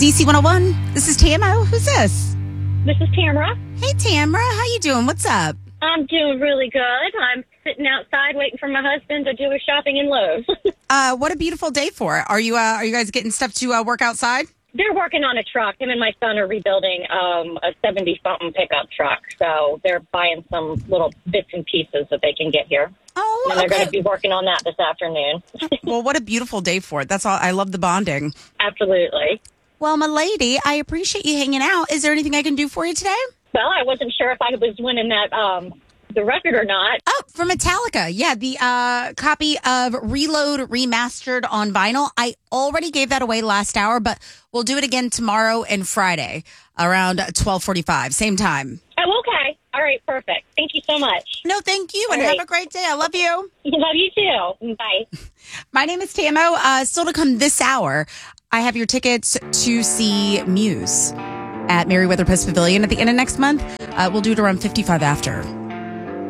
DC 101. This is Tamo. Who's this? This is Tamara. Hey, Tamara. How you doing? What's up? I'm doing really good. I'm sitting outside waiting for my husband to do his shopping in Lowe's. What a beautiful day for it. Are you guys getting stuff to work outside? They're working on a truck. Him and my son are rebuilding a 70-something pickup truck. So they're buying some little bits and pieces that they can get here. Oh, and they're going to be working on that this afternoon. Well, what a beautiful day for it. That's all. I love the bonding. Absolutely. Well, my lady, I appreciate you hanging out. Is there anything I can do for you today? Well, I wasn't sure if I was winning that the record or not. Oh, from Metallica. Yeah, the copy of Reload Remastered on vinyl. I already gave that away last hour, but we'll do it again tomorrow and Friday around 12:45, same time. Oh, okay. All right, perfect. Thank you so much. No, thank you, and have a great day. I love you. Love you too. Bye. My name is Tamo. Still to come this hour, I have your tickets to see Muse at Merriweather Post Pavilion at the end of next month. We'll do it around 55 after.